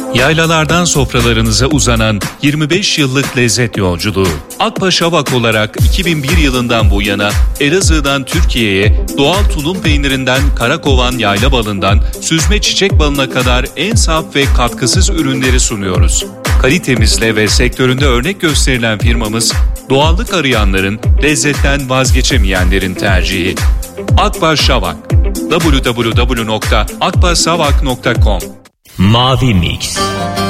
Yaylalardan sofralarınıza uzanan 25 yıllık lezzet yolculuğu. Akbaş Avak olarak 2001 yılından bu yana Elazığ'dan Türkiye'ye doğal tulum peynirinden karakovan yayla balından süzme çiçek balına kadar en saf ve katkısız ürünleri sunuyoruz. Kalitemizle ve sektöründe örnek gösterilen firmamız, doğallık arayanların, lezzetten vazgeçemeyenlerin tercihi. Akbaş Avak. www.akbaşavak.com Mavi Mix